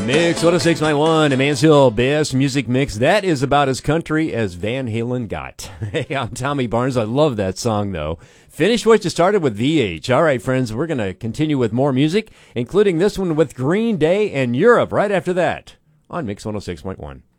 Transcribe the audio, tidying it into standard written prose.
Mix 106.1, a Mansfield Best Music Mix. That is about as country as Van Halen got. Hey, I'm Tommy Barnes. I love that song, though. Finish what you started with VH. All right, friends, we're going to continue with more music, including this one with Green Day and Europe right after that on Mix 106.1.